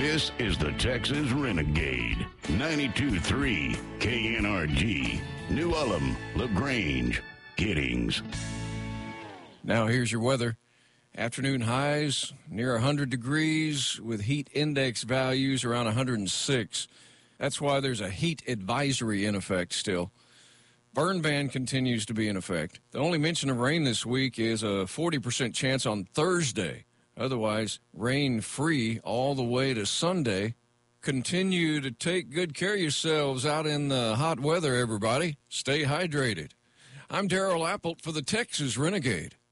This is the Texas Renegade. 92.3 KNRG. New Ulm, LaGrange, Giddings. Now here's your weather. Afternoon highs near 100 degrees with heat index values around 106. That's why there's a heat advisory in effect still. Burn ban continues to be in effect. The only mention of rain this week is a 40% chance on Thursday. Otherwise, rain-free all the way to Sunday. Continue to take good care of yourselves out in the hot weather, everybody. Stay hydrated. I'm Darrell Appelt for the Texas Renegade.